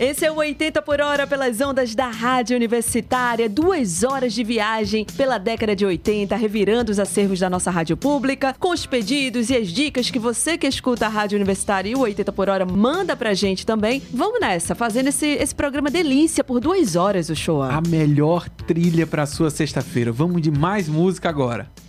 Esse é o 80 por hora pelas ondas da Rádio Universitária. 2 horas de viagem pela década de 80, revirando os acervos da nossa rádio pública, com os pedidos e as dicas que você que escuta a Rádio Universitária e o 80 por hora manda pra gente também. Vamos nessa, fazendo esse programa delícia por 2 horas, o show. A melhor trilha pra sua sexta-feira. Vamos de mais música agora.